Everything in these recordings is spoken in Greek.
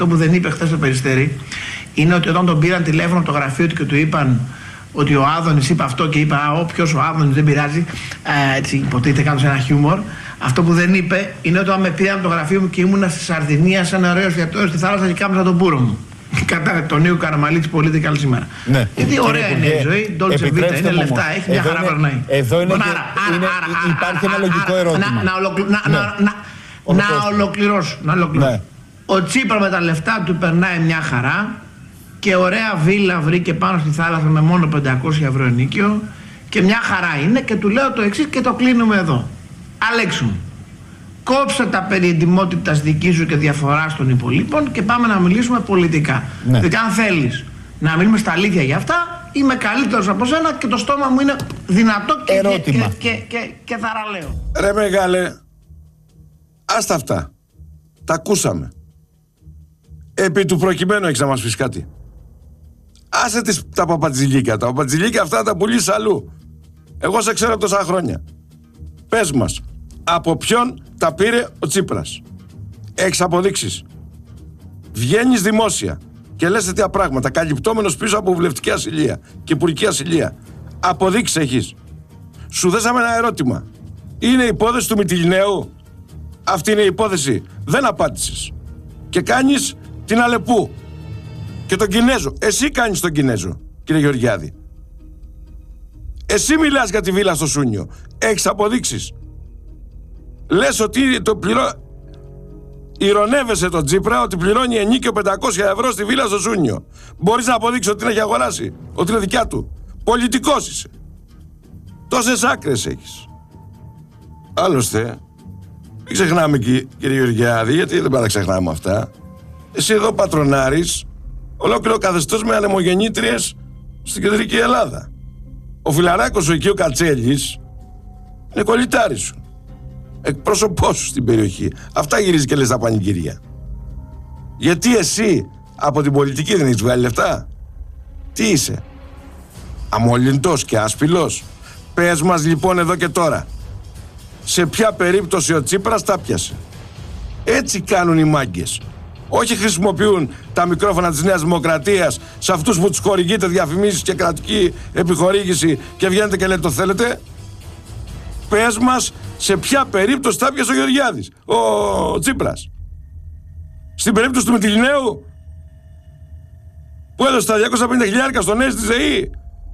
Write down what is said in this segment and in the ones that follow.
Αυτό που δεν είπε χθες το Περιστέρι είναι ότι όταν τον πήραν τηλέφωνο από το γραφείο του και του είπαν ότι ο Άδωνης είπε αυτό και είπε όποιος ο Άδωνης δεν πειράζει, έτσι υποτίθεται κάνω σε ένα χιούμορ. Αυτό που δεν είπε είναι ότι όταν με πήραν από το γραφείο μου και ήμουνα στη Σαρδινία σε ένα ωραίο εστιατόριο στη θάλασσα και κάμισα τον πούρο μου. Κατά τον Νίκο Καραμαλίτση, Political σήμερα. Ναι. Γιατί ωραία είναι η ζωή, Dolce Vita, είναι λεφτά, έχει μια χαρά περνάει. Εδώ είναι υπάρχει ένα λογικό ερώτημα. Να ολοκληρώσω. Ναι. Ο Τσίπρα με τα λεφτά του περνάει μια χαρά και ωραία βίλα βρήκε πάνω στη θάλασσα με μόνο 500 ευρώ ενοίκιο και μια χαρά είναι και του λέω το εξής και το κλείνουμε εδώ. Αλέξου μου, κόψε τα περί εντιμότητας δική σου και διαφοράς των υπολείπων και πάμε να μιλήσουμε πολιτικά. Ναι. Δηλαδή αν θέλεις να μιλήσουμε στα αλήθεια για αυτά, είμαι καλύτερος από σένα και το στόμα μου είναι δυνατό και θαραλέο. Ρε μεγάλε, άστα αυτά. Τα ακούσαμε. Επί του προκειμένου έχεις να μας πεις κάτι. Άσε τα παπατζηλίκια. Τα παπατζηλίκια αυτά τα πουλείς αλλού. Εγώ σε ξέρω τόσα χρόνια. Πες μας, από ποιον τα πήρε ο Τσίπρας? Έχεις αποδείξεις? Βγαίνεις δημόσια και λες τέτοια πράγματα, καλυπτόμενος πίσω από βουλευτική ασυλία και υπουργική ασυλία. Αποδείξεις έχεις? Σου δέσαμε ένα ερώτημα. Είναι υπόθεση του Μυτιληναίου? Αυτή είναι η υπόθεση. Δεν απάντησες. Και κάνεις την Αλεπού και τον Κινέζο. Εσύ κάνεις τον Κινέζο, κύριε Γεωργιάδη. Εσύ μιλάς για τη βίλα στο Σούνιο. Έχεις αποδείξεις? Λες ότι ηρωνεύεσαι τον Τσίπρα ότι πληρώνει ενίκιο 500 ευρώ στη βίλα στο Σούνιο. Μπορείς να αποδείξεις ότι την έχει αγοράσει? Ότι είναι δικιά του? Πολιτικός είσαι. Τόσες άκρες έχεις. Άλλωστε, μην ξεχνάμε κύριε Γεωργιάδη, γιατί δεν πάντα ξεχνάμε αυτά. Εσύ εδώ πατρονάρεις ολόκληρο καθεστώς με ανεμογεννήτριες στην κεντρική Ελλάδα. Ο Φιλαράκος ο εκεί ο Κατσέλης είναι κολλητάρης σου. Εκπρόσωπός σου στην περιοχή. Αυτά γυρίζει και λες τα πανηγύρια. Γιατί εσύ από την πολιτική δεν έχεις βγάλει λεφτά? Τι είσαι? Αμολυντός και άσπυλος? Πες μας λοιπόν εδώ και τώρα, σε ποια περίπτωση ο Τσίπρας τα πιασε? Έτσι κάνουν οι μάγκες. Όχι χρησιμοποιούν τα μικρόφωνα της Νέας Δημοκρατίας σε αυτούς που τους χορηγείτε διαφημίσεις και κρατική επιχορήγηση και βγαίνετε και λέτε το θέλετε. Πες μας σε ποια περίπτωση τα πιασε ο Γεωργιάδης, ο Τσίπρας? Στην περίπτωση του Μυτιληναίου που έδωσε τα 250.000 στον Έση της ΔΕΗ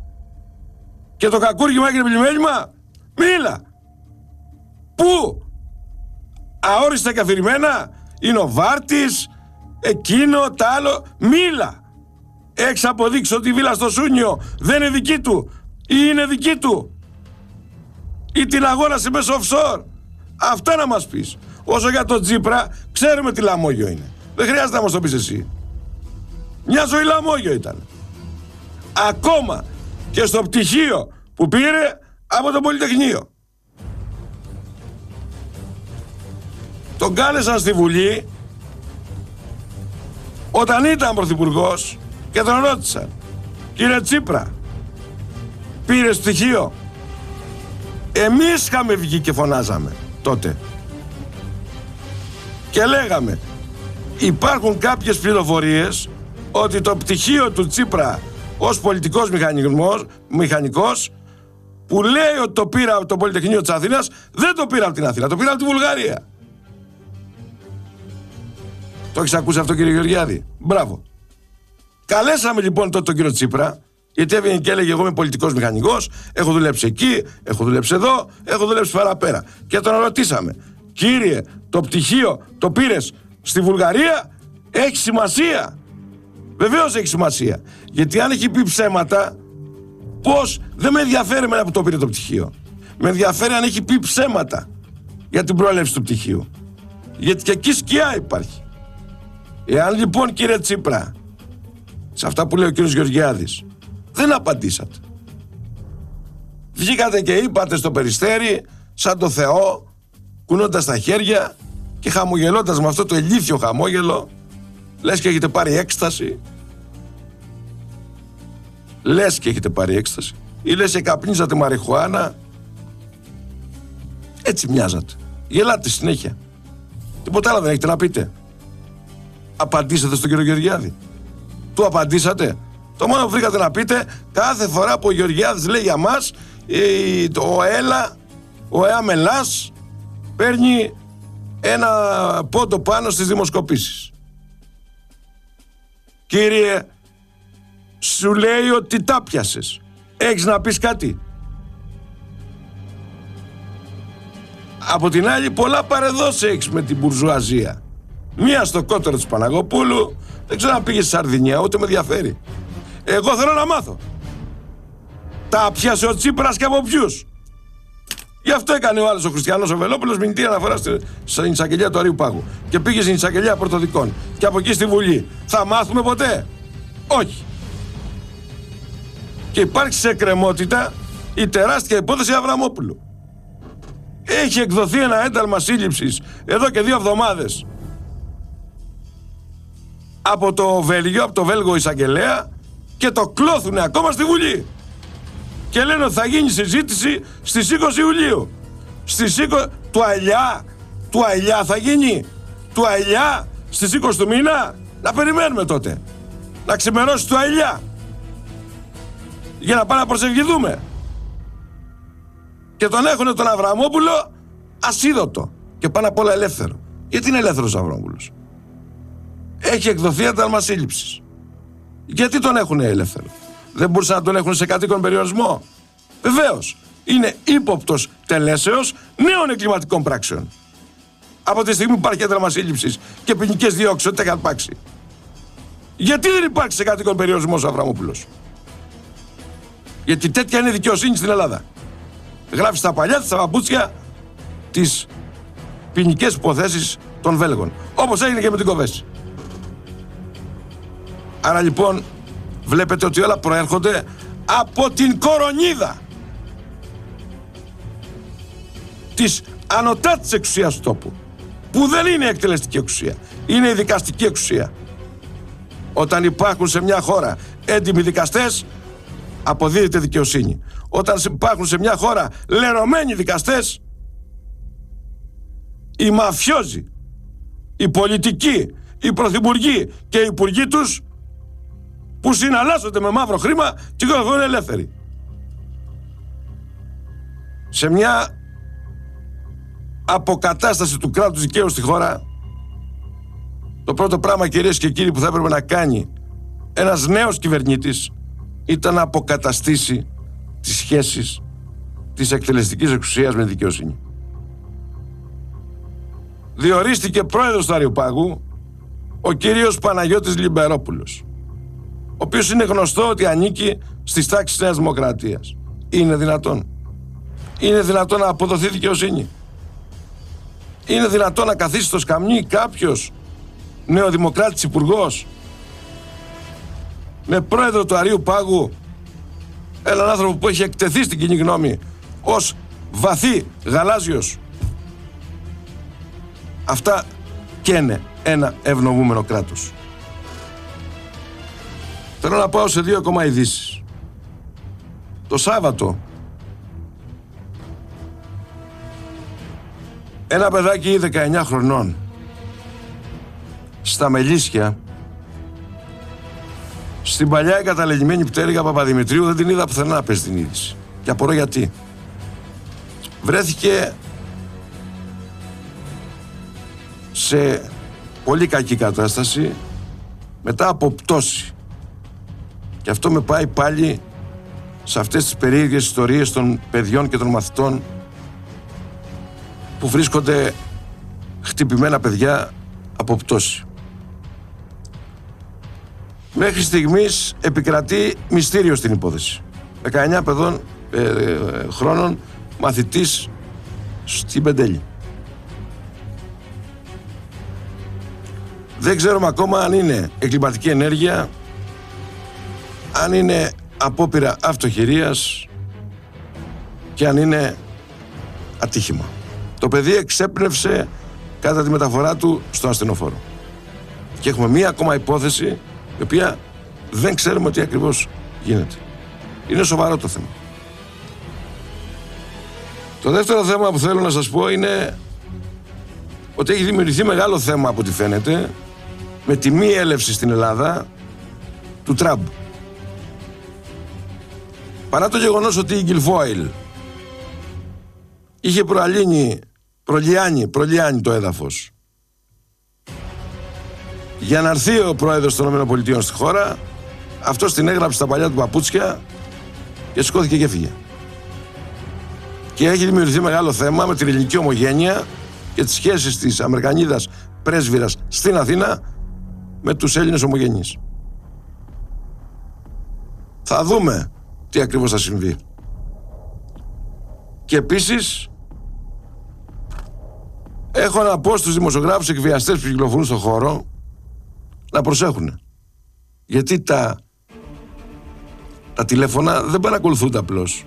και το κακούργημα έγινε πλημέλημα? Μίλα! Πού? Αόριστα και αφηρημένα? Είναι ο Βάρτης, εκείνο, τ' άλλο? Μίλα! Έχεις αποδείξει ότι η βίλα στο Σούνιο δεν είναι δική του ή είναι δική του ή την αγόρασε μέσω offshore? Αυτά να μας πεις. Όσο για τον Τσίπρα, ξέρουμε τι λαμόγιο είναι. Δεν χρειάζεται να μας το πεις εσύ. Μια ζωή λαμόγιο ήταν. Ακόμα και στο πτυχίο που πήρε από το Πολυτεχνείο. Τον κάλεσαν στη Βουλή όταν ήταν πρωθυπουργός και τον ρώτησαν, κύριε Τσίπρα, πήρες πτυχίο? Εμείς είχαμε βγει και φωνάζαμε τότε και λέγαμε, υπάρχουν κάποιες πληροφορίες ότι το πτυχίο του Τσίπρα ως πολιτικός μηχανικός που λέει ότι το πήρα από το Πολυτεχνείο της Αθήνας, δεν το πήρα από την Αθήνα, το πήρα από τη Βουλγαρία. Το έχεις ακούσει αυτό, κύριε Γεωργιάδη? Μπράβο. Καλέσαμε λοιπόν τότε τον κύριο Τσίπρα, γιατί έβγαινε και έλεγε, εγώ είμαι πολιτικός μηχανικός, έχω δουλέψει εκεί, έχω δουλέψει εδώ, έχω δουλέψει παραπέρα. Και τον ρωτήσαμε, κύριε, το πτυχίο το πήρες στη Βουλγαρία? Έχει σημασία. Βεβαίως έχει σημασία. Γιατί αν έχει πει ψέματα, πώς? Δεν με ενδιαφέρει εμένα που το πήρε το πτυχίο. Με ενδιαφέρει αν έχει πει ψέματα για την προέλευση του πτυχίου. Γιατί και εκεί σκιά υπάρχει. Εάν λοιπόν, κύριε Τσίπρα, σε αυτά που λέει ο κύριος Γεωργιάδης, δεν απαντήσατε. Βγήκατε και είπατε στο Περιστέρι, σαν το Θεό, κουνώντας τα χέρια και χαμογελώντας με αυτό το ηλίθιο χαμόγελο, λες και έχετε πάρει έκσταση. Λες και έχετε πάρει έκσταση. Ή λες και καπνίζατε μαριχουάνα. Έτσι μοιάζατε. Γελάτε συνέχεια. Τίποτα άλλο δεν έχετε να πείτε. απαντήσετε στον κύριο Γεωργιάδη? Του απαντήσατε? Το μόνο που βρήκατε να πείτε κάθε φορά που ο Γεωργιάδης λέει για μας, ο ΕΑΜΕΛΑΣ παίρνει ένα πόντο πάνω στις δημοσκοπήσεις. Κύριε, σου λέει ότι τα πιάσες. Έχεις να πεις κάτι? Από την άλλη, πολλά παρεδώσει έχεις με την μπουρζουαζία. Μία στο κότερο της Παναγοπούλου, δεν ξέρω αν πήγε στη Σαρδινία, ούτε με ενδιαφέρει. Εγώ θέλω να μάθω. Τα πιάσε ο Τσίπρας και από ποιους? Γι' αυτό έκανε ο άλλος ο Χριστιανός ο Βελόπουλος μηνυτή αναφορά στην εισαγγελία του Αρείου Πάγου. Και πήγε στην εισαγγελία Πρωτοδικών. Και από εκεί στη Βουλή. Θα μάθουμε ποτέ? Όχι. Και υπάρχει σε εκκρεμότητα η τεράστια υπόθεση Αβραμόπουλου. Έχει εκδοθεί ένα ένταλμα σύλληψης εδώ και 2 εβδομάδες από το Βέλγιο, από το Βέλγο εισαγγελέα, και το κλώθουνε ακόμα στη Βουλή. Και λένε ότι θα γίνει συζήτηση στις 20 Ιουλίου. Στις 20... Του Αηλιά θα γίνει. Του Αηλιά στις 20 του μήνα. Να περιμένουμε τότε. Να ξημερώσει του Αηλιά. Για να πάμε να προσευχηθούμε. Και τον έχουνε τον Αβραμόπουλο ασίδωτο. Και πάνω απ' όλα ελεύθερο. Γιατί είναι ελεύθερος ο Αβραμόπουλος? Έχει εκδοθεί ένταλμα σύλληψης. Γιατί τον έχουνε ελεύθερο? Δεν μπορούσαν να τον έχουν σε κατοίκον περιορισμό? Βεβαίως. Είναι ύποπτος τελέσεως νέων εγκληματικών πράξεων. Από τη στιγμή που υπάρχει ένταλμα σύλληψης και ποινικές διώξεις, ό,τι έχει αρπάξει. Γιατί δεν υπάρχει σε κατοίκον περιορισμός ο Αβραμόπουλος? Γιατί τέτοια είναι η δικαιοσύνη στην Ελλάδα. Γράφει στα παλιά της, στα παπούτσια, τις ποινικές υποθέσεις των Βέλγων. Όπως έγινε και με την Κοβέση. Άρα λοιπόν βλέπετε ότι όλα προέρχονται από την κορονίδα της ανωτά της εξουσίας του τόπου, που δεν είναι η εκτελεστική εξουσία, είναι η δικαστική εξουσία. Όταν υπάρχουν σε μια χώρα έντιμοι δικαστές, αποδίδεται δικαιοσύνη. Όταν υπάρχουν σε μια χώρα λερωμένοι δικαστές, οι μαφιόζοι, οι πολιτικοί, οι πρωθυπουργοί και οι υπουργοί τους, που συναλλάσσονται με μαύρο χρήμα και είναι ελεύθεροι. Σε μια αποκατάσταση του κράτους δικαίου στη χώρα, το πρώτο πράγμα, κυρίες και κύριοι, που θα έπρεπε να κάνει ένας νέος κυβερνήτης ήταν να αποκαταστήσει τις σχέσεις της εκτελεστικής εξουσίας με τη δικαιοσύνη. Διορίστηκε πρόεδρος του Αρείου Πάγου ο κύριος Παναγιώτης Λιμπερόπουλος, ο οποίος είναι γνωστό ότι ανήκει στις τάξεις της Νέας Δημοκρατίας. Είναι δυνατόν? Είναι δυνατόν να αποδοθεί δικαιοσύνη? Είναι δυνατόν να καθίσει στο σκαμνί κάποιος νεοδημοκράτης υπουργός με πρόεδρο του Αρείου Πάγου έναν άνθρωπο που έχει εκτεθεί στην κοινή γνώμη ως βαθύ γαλάζιος? Αυτά καίνε ένα ευνομούμενο κράτος. Θέλω να πάω σε 2 ακόμα ειδήσεις. Το Σάββατο ένα παιδάκι 19 χρονών στα Μελίσια, στην παλιά εγκαταλελειμμένη πτέρυγα Παπαδημητρίου, δεν την είδα πουθενά να πες την είδηση. Και απορώ γιατί. Βρέθηκε σε πολύ κακή κατάσταση μετά από πτώση. Και αυτό με πάει πάλι σε αυτές τις περίεργες ιστορίες των παιδιών και των μαθητών που βρίσκονται χτυπημένα παιδιά από πτώση. Μέχρι στιγμής επικρατεί μυστήριο στην υπόθεση. 19 χρόνων μαθητής στην Πεντέλη. Δεν ξέρουμε ακόμα αν είναι εγκληματική ενέργεια, αν είναι απόπειρα αυτοχειρίας και αν είναι ατύχημα. Το παιδί εξέπνευσε κατά τη μεταφορά του στο ασθενοφόρο. Και έχουμε μία ακόμα υπόθεση, η οποία δεν ξέρουμε τι ακριβώς γίνεται. Είναι σοβαρό το θέμα. Το δεύτερο θέμα που θέλω να σας πω είναι ότι έχει δημιουργηθεί μεγάλο θέμα, από ό,τι φαίνεται, με τη μη έλευση στην Ελλάδα του Τραμπ. Παρά το γεγονός ότι η Γκιλφόιλ είχε προλιάνει το έδαφος για να έρθει ο πρόεδρος των ΗΠΑ στη χώρα, αυτός την έγραψε στα παλιά του παπούτσια και σηκώθηκε και έφυγε. Και έχει δημιουργηθεί μεγάλο θέμα με την ελληνική ομογένεια και τις σχέσεις της Αμερικανίδας πρέσβυρας στην Αθήνα με τους Έλληνες ομογενείς. Θα δούμε τι ακριβώς θα συμβεί. Και επίσης έχω να πω στους δημοσιογράφους εκβιαστές που κυκλοφορούν στον χώρο να προσέχουν. Γιατί τα τηλέφωνα δεν παρακολουθούνται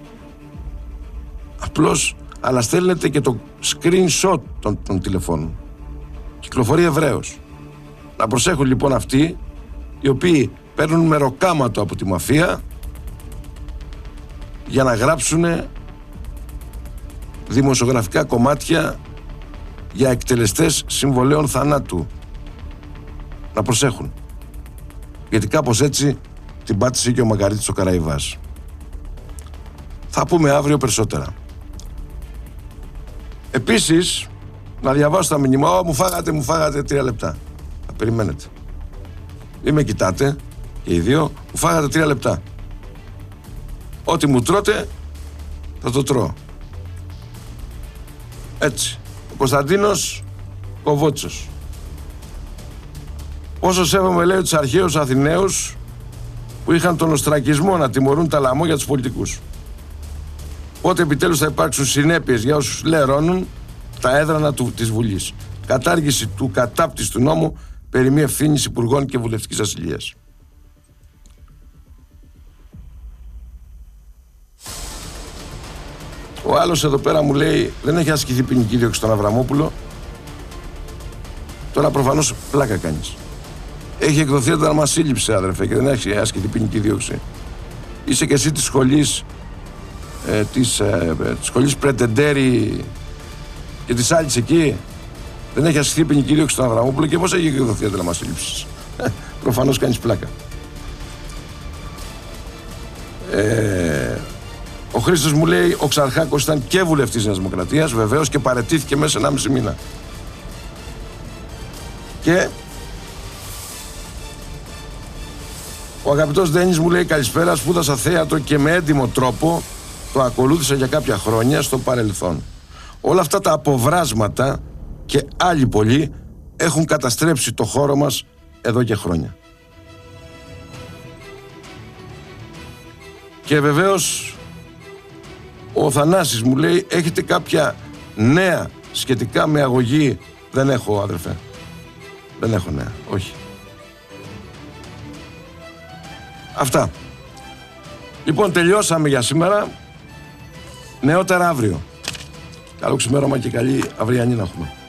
απλώς, αλλά στέλνετε και το screenshot των τηλεφώνων. Κυκλοφορεί ευρέως. Να προσέχουν λοιπόν αυτοί οι οποίοι παίρνουν μεροκάματο από τη μαφία για να γράψουν δημοσιογραφικά κομμάτια για εκτελεστές συμβολέων θανάτου. Να προσέχουν. Γιατί κάπως έτσι την πάτησε και ο Μακαρίτης ο Καραϊβάς. Θα πούμε αύριο περισσότερα. Επίσης, να διαβάσω τα μηνύματα. Μου φάγατε 3 λεπτά. Θα περιμένετε. Μην με κοιτάτε και οι δύο. Μου φάγατε 3 λεπτά. Ό,τι μου τρώτε θα το τρώω. Έτσι. Ο Κωνσταντίνος Κοβότσος. Όσο σέβομαι, λέει, τους αρχαίους Αθηναίους που είχαν τον οστρακισμό να τιμωρούν τα λαμόγια τους πολιτικούς. Πότε επιτέλους θα υπάρξουν συνέπειες για όσους λερώνουν τα έδρανα της Βουλής. Κατάργηση του κατάπτυστου νόμου περί μη ευθύνης υπουργών και βουλευτικής ασυλίας. Ο άλλος εδώ πέρα μου λέει δεν έχει ασκηθεί ποινική δίωξη στον Αβραμόπουλο. Τώρα προφανώς πλάκα κάνεις. Έχει εκδοθεί ένταλμα σύλληψη, αδερφέ, και δεν έχει ασκηθεί ποινική δίωξη. Είσαι και εσύ της σχολής της σχολής Πρετεντέρη και της άλλης εκεί. Δεν έχει ασκηθεί ποινική δίωξη στον Αβραμόπουλο και πώς έχει εκδοθεί ένταλμα σύλληψης. Προφανώς κάνεις πλάκα. Ο Χρήστος μου λέει ο Ξαρχάκος ήταν και βουλευτής Νέας Δημοκρατίας, βεβαίως, και παραιτήθηκε μέσα 1,5 μήνα. Και ο αγαπητός Δένης μου λέει καλησπέρα, σπούδασα θέατρο και με έντιμο τρόπο το ακολούθησα για κάποια χρόνια στο παρελθόν. Όλα αυτά τα αποβράσματα και άλλοι πολλοί έχουν καταστρέψει το χώρο μας εδώ και χρόνια. Και βεβαίως ο Θανάσης μου λέει έχετε κάποια νέα σχετικά με αγωγή? Δεν έχω, αδερφέ. Δεν έχω νέα, όχι. Αυτά. Λοιπόν, τελειώσαμε για σήμερα. Νεότερα αύριο. Καλό ξημέρωμα και καλή αυριανή να έχουμε.